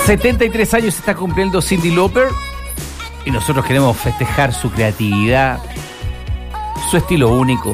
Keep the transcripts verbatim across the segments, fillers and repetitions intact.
setenta y tres años está cumpliendo Cyndi Lauper y nosotros queremos festejar su creatividad, su estilo único.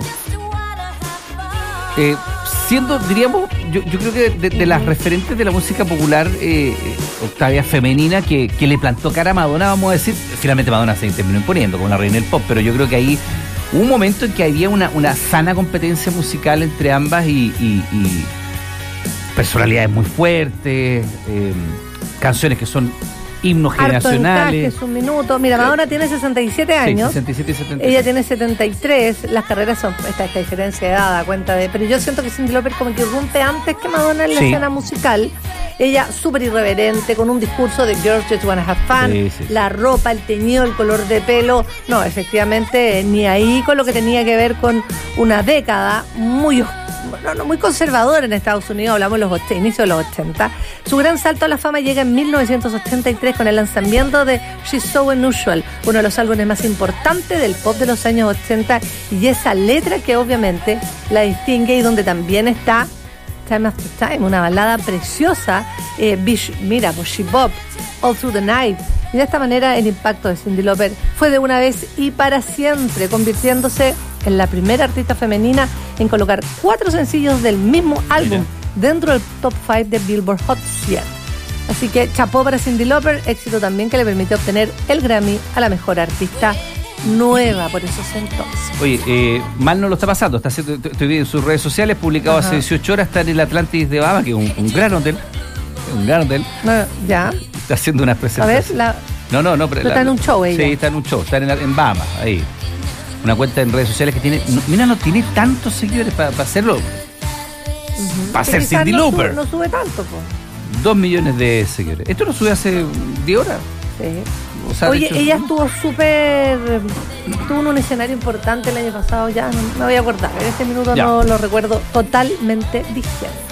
Eh, siendo, diríamos, yo, yo creo que de, de las referentes de la música popular, eh, Octavia, femenina, que, que le plantó cara a Madonna, vamos a decir, finalmente Madonna se terminó imponiendo como la reina del pop, pero yo creo que ahí hubo un momento en que había una, una sana competencia musical entre ambas y, y, y personalidades muy fuertes, eh, canciones que son himnos generacionales. Es un minuto. Mira, Madonna tiene sesenta y siete años. Sí, sesenta y siete y setenta y tres. Ella tiene setenta y tres. Las carreras son esta, esta diferencia de edad, da cuenta de. Pero yo siento que Cyndi Lauper como que irrumpe antes que Madonna en la sí. escena musical. Ella súper irreverente, con un discurso de Girls Just Wanna Have Fun, sí, sí. la ropa, el teñido, el color de pelo. No, efectivamente, ni ahí con lo que tenía que ver con una década muy oscura. No, no, muy conservador en Estados Unidos, hablamos de los ochenta, inicio de los ochenta. Su gran salto a la fama llega en mil novecientos ochenta y tres con el lanzamiento de She's So Unusual, uno de los álbumes más importantes del pop de los años ochenta, y esa letra que obviamente la distingue y donde también está Time After Time, una balada preciosa, eh, Bish, mira, She Bop, All Through the Night. Y de esta manera el impacto de Cyndi Lauper fue de una vez y para siempre, convirtiéndose en la primera artista femenina en colocar cuatro sencillos del mismo álbum Mira. dentro del top cinco de Billboard Hot cien. Así que chapó para Cyndi Lauper, éxito también que le permitió obtener el Grammy a la mejor artista nueva por esos entonces. Oye, eh, mal no lo está pasando, está haciendo, estoy viendo en sus redes sociales, publicado Ajá. hace dieciocho horas, está en el Atlantis de Bahamas, que es un, un gran hotel. Un gran hotel. No, ya. Está haciendo unas presentaciones. A ver, la... No, no, no. Pero la... está en un show ella. Sí, está en un show, está en, en Bahamas, ahí. Una cuenta en redes sociales que tiene, no, mira, no tiene tantos seguidores para pa hacerlo. Uh-huh. Para ser Cyndi no Lauper. Sube, no sube tanto, pues. Dos millones de seguidores. Esto lo sube hace diez horas. Sí. O sea, Oye, hecho, ella estuvo súper... Estuvo en un escenario importante el año pasado, ya no me voy a acordar. En este minuto ya. no lo recuerdo totalmente vigente.